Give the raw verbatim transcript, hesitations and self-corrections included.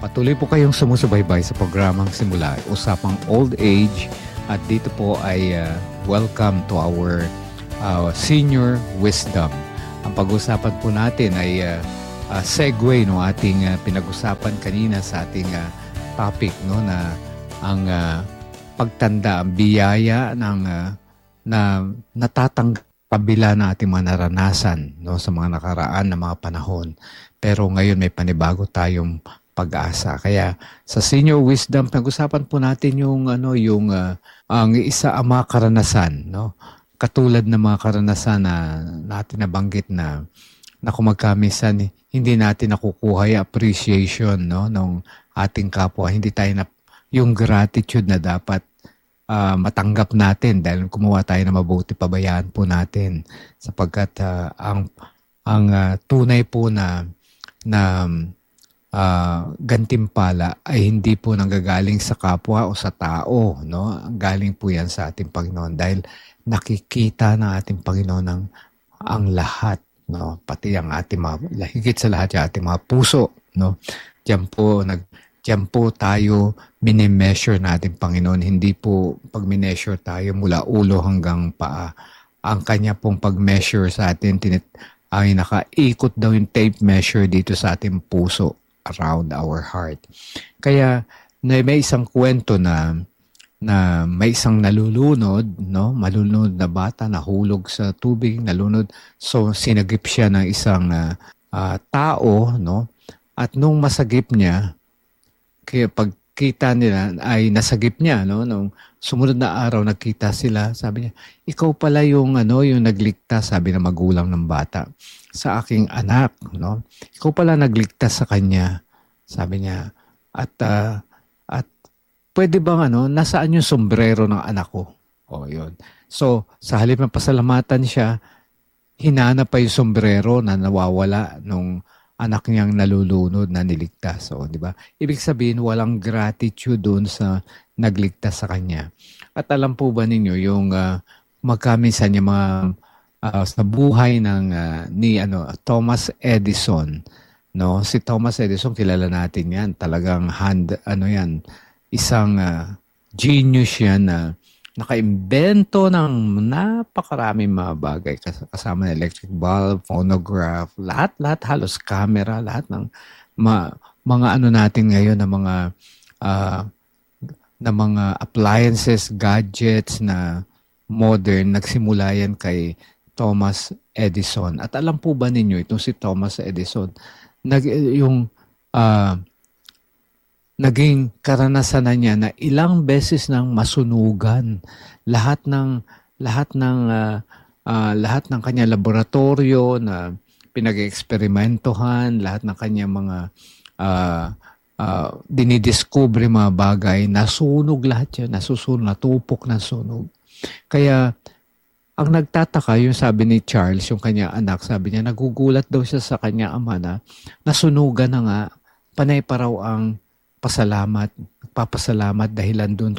Patuloy po kayong sumusubaybay sa programang Simula, Usapang Old Age. At dito po ay uh, welcome to our uh, Senior Wisdom. Ang pag-usapan po natin ay uh, uh, segue no, ating uh, pinag-usapan kanina sa ating uh, topic no, na ang uh, pagtanda, ang biyaya ng, uh, na natatanggap kabila ng ating mga naranasan no, sa mga nakaraan na mga panahon. Pero ngayon may panibago tayong pag-asa. Kaya sa Senior Wisdom, pag-usapan po natin yung ano yung uh, ang isa ang mga karanasan, no? Katulad ng mga karanasan na natin nabanggit na na kung magkamisan hindi natin nakukuha yung appreciation no ng ating kapwa. Hindi tayo na yung gratitude na dapat uh, matanggap natin dahil kumuha tayo na mabuti, pabayaan po natin sapagkat uh, ang ang uh, tunay po na na Uh, gantimpala ay hindi po nanggagaling sa kapwa o sa tao, no? Galing po yan sa ating Panginoon dahil nakikita ng ating Panginoon ang, ang lahat, no? Pati ang ating mga, higit sa lahat yung ating mga puso, no? Diyan po, nag, diyan po tayo minimeasure na ating Panginoon. Hindi po pag mineasure tayo mula ulo hanggang paa. Ang kanya pong pag-measure sa atin, tinit, ay nakaikot daw yung tape measure dito sa ating puso, around our heart. Kaya na may isang kwento na na may isang nalulunod, no, malulunod na bata nahulog sa tubig, nalunod. So sinagip siya ng isang uh, uh, tao, no? At nung masagip niya, kaya pagkita nila ay nasagip niya, no? Nung sumunod na araw nagkita sila, sabi niya, ikaw pala yung ano, yung nagligtas, sabi ng magulang ng bata, sa aking anak, no? Ikaw pala nagligtas sa kanya, sabi niya. At uh, at pwede bang ano, nasaan yung sombrero ng anak ko? O yun. So, sa halip na pasalamatan siya, hinanap pa yung sombrero na nawawala nung anak niyang nalulunod na niligtas. So, di ba? Ibig sabihin, walang gratitude doon sa nagligtas sa kanya. At alam po ba ninyo yung uh, magkaminsan yung mga Uh, sa buhay ng uh, ni ano Thomas Edison, no? Si Thomas Edison, kilala natin 'yan. Talagang hand ano 'yan, isang uh, genius 'yan na nakaimbento ng napakaraming mga bagay kasama ng electric bulb, phonograph, lahat-lahat halos camera, lahat ng ma, mga ano natin ngayon na mga uh, na mga appliances, gadgets na modern, nagsimula yan kay Thomas Edison. At alam po ba ninyo, itong si Thomas Edison, nag, yung uh, naging karanasan na niya na ilang beses nang masunugan lahat ng lahat ng uh, uh, lahat ng kanya laboratorio na pinag-eksperimentohan, lahat ng kanya mga uh, uh, dinidiscover mga bagay, nasunog lahat yan, nasusunog, natupok na sunog. Kaya ang nagtataka, yung sabi ni Charles, yung kanya anak, sabi niya, nagugulat daw siya sa kanya ama na nasunugan na nga, panay pa raw ang pasalamat, papasalamat dahilan doon